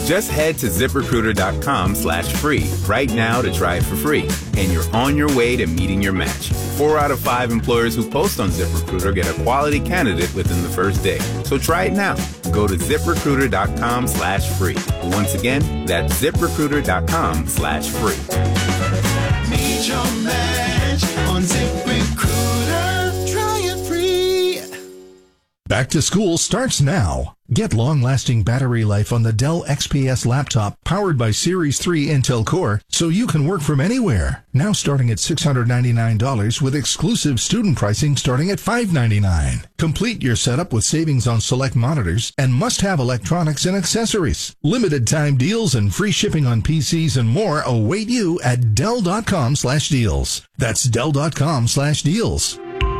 Just head to ZipRecruiter.com/free right now to try it for free, and you're on your way to meeting your match. 4 out of 5 employers who post on ZipRecruiter get a quality candidate within the first day. So try it now. Go to ZipRecruiter.com/free. Once again, that's ZipRecruiter.com/free. Meet your match on ZipRecruiter. Try it free. Back to school starts now. Get long-lasting battery life on the Dell XPS laptop powered by Series 3 Intel Core so you can work from anywhere. Now starting at $699 with exclusive student pricing starting at $599. Complete your setup with savings on select monitors and must-have electronics and accessories. Limited time deals and free shipping on PCs and more await you at Dell.com/deals. That's Dell.com/deals.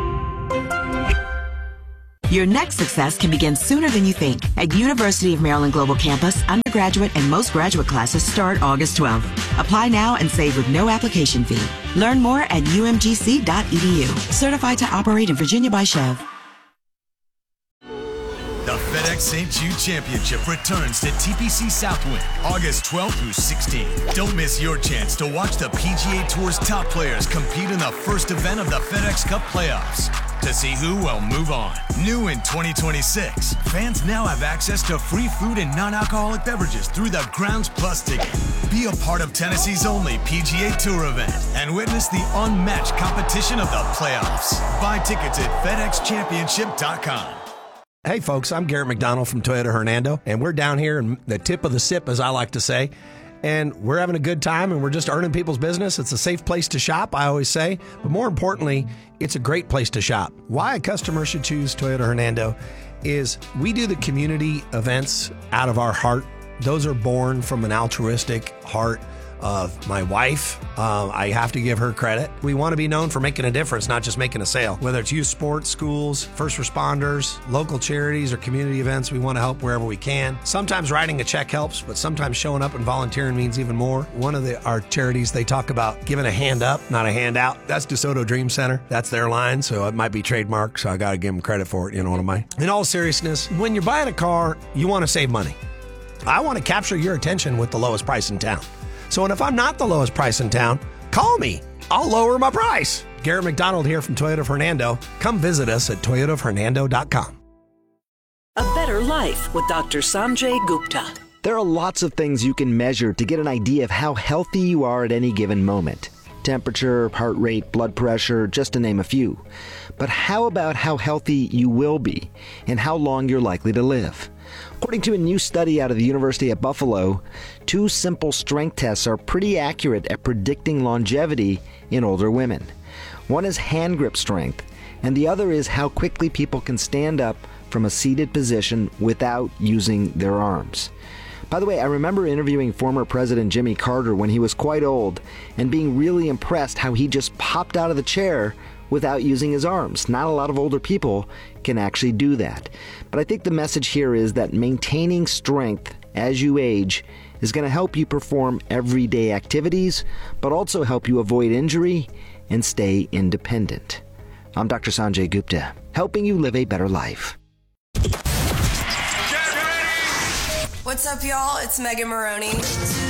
Your next success can begin sooner than you think. At University of Maryland Global Campus, undergraduate and most graduate classes start August 12th. Apply now and save with no application fee. Learn more at umgc.edu. Certified to operate in Virginia by Chev. The FedEx St. Jude Championship returns to TPC Southwind August 12th through 16th. Don't miss your chance to watch the PGA Tour's top players compete in the first event of the FedEx Cup playoffs. To see who will move on. New in 2026, fans now have access to free food and non-alcoholic beverages through the Grounds Plus ticket. Be a part of Tennessee's only PGA Tour event and witness the unmatched competition of the playoffs. Buy tickets at FedExChampionship.com. Hey folks, I'm Garrett McDonald from Toyota Hernando, and we're down here in the tip of the sip, as I like to say, and we're having a good time, and we're just earning people's business. It's a safe place to shop, I always say, but more importantly, it's a great place to shop. Why a customer should choose Toyota Hernando is we do the community events out of our heart. Those are born from an altruistic heart of my wife. I have to give her credit. We want to be known for making a difference, not just making a sale. Whether it's youth sports, schools, first responders, local charities, or community events, we want to help wherever we can. Sometimes writing a check helps, but sometimes showing up and volunteering means even more. One of our charities, they talk about giving a hand up, not a handout. That's DeSoto Dream Center. That's their line, so it might be trademarked, so I got to give them credit for it. You know what I mean? In all seriousness, when you're buying a car, you want to save money. I want to capture your attention with the lowest price in town. So, and if I'm not the lowest price in town, call me. I'll lower my price. Garrett McDonald here from Toyota of Hernando. Come visit us at toyotaofhernando.com. A Better Life with Dr. Sanjay Gupta. There are lots of things you can measure to get an idea of how healthy you are at any given moment. Temperature, heart rate, blood pressure, just to name a few. But how about how healthy you will be and how long you're likely to live? According to a new study out of the University at Buffalo, 2 simple strength tests are pretty accurate at predicting longevity in older women. One is hand grip strength, and the other is how quickly people can stand up from a seated position without using their arms. By the way, I remember interviewing former President Jimmy Carter when he was quite old and being really impressed how he just popped out of the chair without using his arms. Not a lot of older people can actually do that. But I think the message here is that maintaining strength as you age is going to help you perform everyday activities, but also help you avoid injury and stay independent. I'm Dr. Sanjay Gupta, helping you live a better life. What's up, y'all? It's Megan Maroney.